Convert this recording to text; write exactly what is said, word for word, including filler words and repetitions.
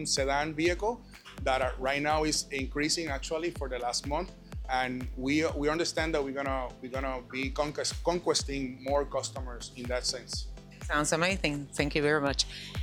custom sedan vehicle that are, right now is increasing actually for the last month. And we we understand that we're gonna we're gonna be conquest, conquesting more customers in that sense. Sounds amazing. Thank you very much.